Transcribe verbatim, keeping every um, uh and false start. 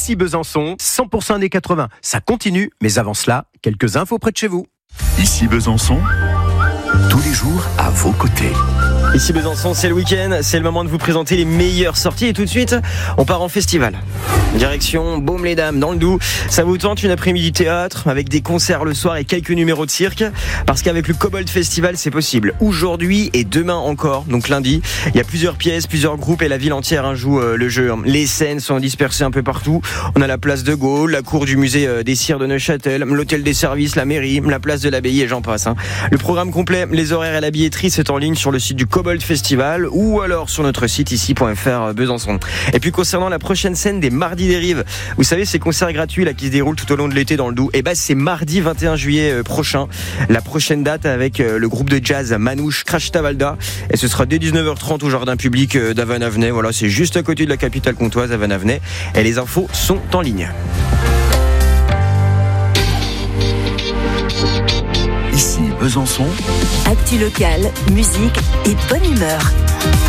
Ici Besançon, cent pour cent années quatre-vingts. Ça continue, mais avant cela, quelques infos près de chez vous. Ici Besançon, tous les jours à vos côtés. Ici Besançon, c'est le week-end, c'est le moment de vous présenter les meilleures sorties et tout de suite, on part en festival. Direction Baume-les-Dames dans le Doubs. Ça vous tente une après-midi théâtre avec des concerts le soir et quelques numéros de cirque? Parce qu'avec le Cobalt Festival, c'est possible. Aujourd'hui et demain encore, donc lundi, il y a plusieurs pièces, plusieurs groupes et la ville entière hein, joue euh, le jeu. Les scènes sont dispersées un peu partout. On a la place de Gaulle, la cour du musée euh, des Cires de Neuchâtel, l'hôtel des services, la mairie, la place de l'abbaye et j'en passe. Hein. Le programme complet, les horaires et la billetterie, c'est en ligne sur le site du Cobalt Festival ou alors sur notre site ici point f r Besançon. Et puis concernant la prochaine scène des Mardis des Rives, vous savez ces concerts gratuits là qui se déroulent tout au long de l'été dans le Doubs, et ben c'est mardi vingt et un juillet euh, prochain. La prochaine date avec euh, le groupe de jazz Manouche Crash Tavalda et ce sera dès dix-neuf heures trente au jardin public euh, d'Avanavenay. Voilà, c'est juste à côté de la capitale comtoise Avanavenay et les infos sont en ligne. Ici Besançon, actu locale, musique et bonne humeur.